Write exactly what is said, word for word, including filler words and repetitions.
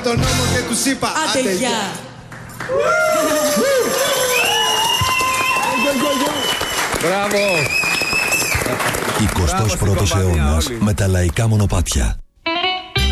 τον νόμο και τους είπα άντε γεια. Μπράβο! εικοστός πρώτος αιώνας με τα λαϊκά μονοπάτια.